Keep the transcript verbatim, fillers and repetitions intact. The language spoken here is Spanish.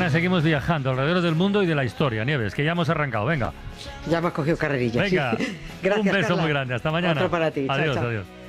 Mañana seguimos viajando alrededor del mundo y de la historia, Nieves, que ya hemos arrancado. Venga. Ya me has cogido carrerilla. Venga. Sí. Gracias, Un beso Carla. muy grande. Hasta mañana. Otro para ti. Adiós, Chao, chao. adiós.